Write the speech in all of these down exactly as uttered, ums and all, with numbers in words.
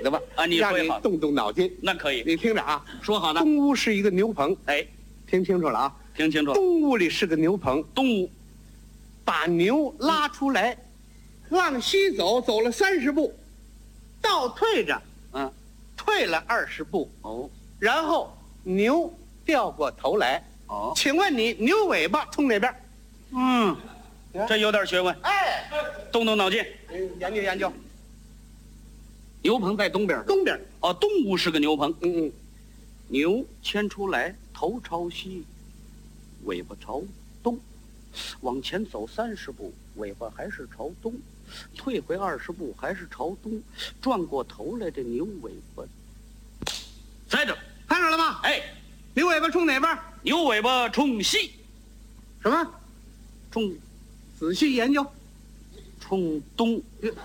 的吧？ 啊，你让说好， 你动动脑筋。 那可以。 你听着啊， 说好的。 东屋是一个牛棚， 哎， 听清楚了啊， 听清楚了。 东屋里是个牛棚， 东屋把牛拉出来，往西走，走了三十步，倒退着， 嗯， 退了二十步， 哦然后牛掉过头来。 哦， 请问你牛尾巴冲哪边？ 嗯，这有点学问， 哎， 动动脑筋。 嗯研究研究。 牛棚在东边。 东边。 哦，东屋是个牛棚。 嗯嗯， 牛牵出来，头朝西，尾巴朝东，往前走三十步，尾巴还是朝东，退回二十步还是朝东，转过头来，这牛尾巴在这， 看着了吗？ 哎， 牛尾巴冲哪边？ 牛尾巴冲西， 什么？ 冲仔细研究。 冲东，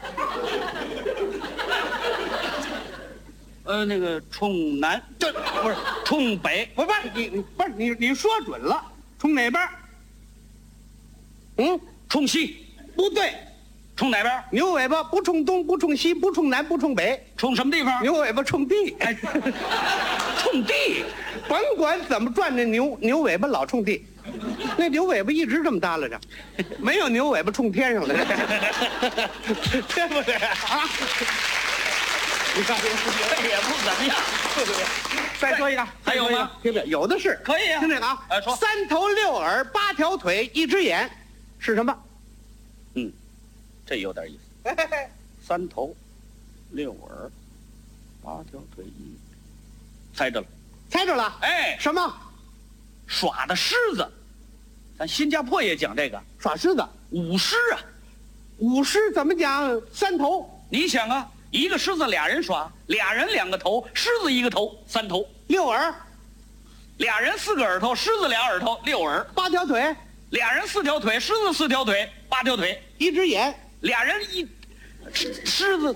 呃，那个冲南，这不是冲北， 不是你你不是你你说准了，冲哪边？嗯， 冲西， 不对， 冲哪边？ 牛尾巴不冲东，不冲西，不冲南，不冲北， 冲什么地方？ 牛尾巴冲地。 哎，冲地， 甭管怎么转，那牛牛尾巴老冲地，那牛尾巴一直这么耷拉着，没有牛尾巴冲天上的，对不对啊？你看， 这也不怎么样。 再说一个， 还有吗？ 听着，有的是。 可以啊， 听这个啊， 哎，说三头六耳八条腿一只眼，是什么？ 嗯，这有点意思。三头六耳八条腿一，猜着了。 猜着了。 哎， 什么？ 耍的狮子，咱新加坡也讲这个耍狮子。 舞狮啊。 舞狮怎么讲？三头。 你想啊，一个狮子俩人耍，俩人两个头，狮子一个头，三头。 六耳。 俩人四个耳朵，狮子俩耳朵，六耳。 八条腿。 俩人四条腿，狮子四条腿，八条腿。 一只眼。 俩人一狮狮子，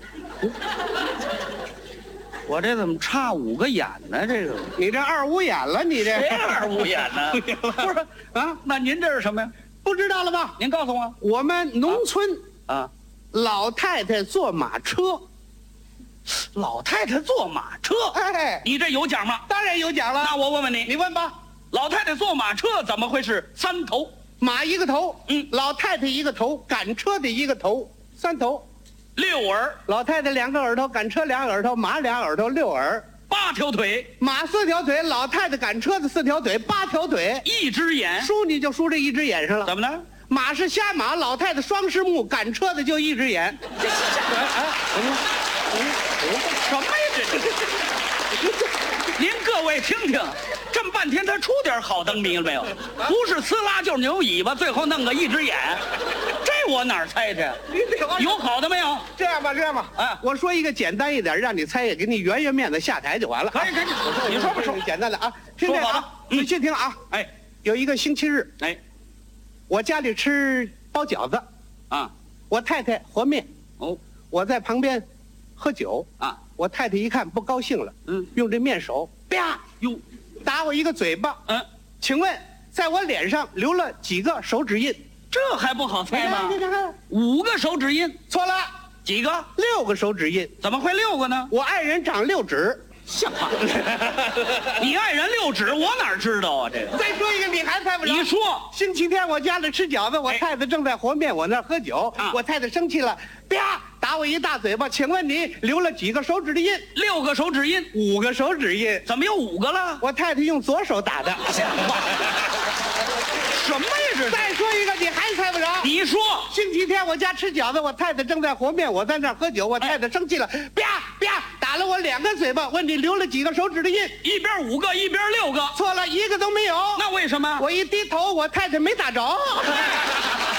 我这怎么差五个眼呢？这个你这二五眼了，你这谁二五眼呢？不是啊，那您这是什么呀？ 不知道了吧？ 您告诉我。 我们农村啊， 老太太坐马车。 老太太坐马车， 哎， 你这有奖吗？ 当然有奖了。 那我问问你， 你问吧。 老太太坐马车怎么会是三头？ 马一个头， 嗯， 老太太一个头，赶车的一个头，三头。 六耳， 老太太两个耳朵，赶车俩耳朵，马俩耳朵，六耳。 八条腿， 马四条腿，老太太赶车的四条腿，八条腿。 一只眼， 输你就输这一只眼上了。 怎么了？ 马是瞎马，老太太双狮目，赶车的就一只眼。 这哎， 什么呀？这您各位听听，这么半天他出点好灯谜了没有？不是呲啦就是牛尾巴，最后弄个一只眼，这我哪儿猜去？有好的没有？ 这样吧，这样吧， 哎， 我说一个简单一点，让你猜，给你圆圆面子下台就完了。 可以可以，你说吧说， 简单的啊，听这个啊，仔细听啊。 哎， 有一个星期日， 哎， 我家里吃包饺子， 啊， 我太太和面， 哦， 我在旁边喝酒啊， 我太太一看不高兴了， 嗯， 用这面手啪哟， 打我一个嘴巴， 嗯， 请问在我脸上留了几个手指印？ 这还不好猜吗？ 你看看， 五个手指印， 错了， 几个？ 六个手指印。 怎么会六个呢？ 我爱人长六指。 像话！你爱人六指，我哪知道啊？这个再说一个，你还猜不着。 你说， 星期天我家里吃饺子，我太太正在和面，我那儿喝酒， 啊我太太生气了，啪打我一大嘴巴。请问你留了几个手指的印？ 六个手指印， 五个手指印。 怎么有五个了？ 我太太用左手打的。 像话！什么呀这？ 再说一个，你还猜不着。 你说， 星期天我家吃饺子，我太太正在和面，我在那儿喝酒，我太太生气了，啪啪打了我两个嘴巴。问你留了几个手指的印？ 一边五个，一边六个。 错了，一个都没有。 那为什么？ 我一低头，我太太没打着。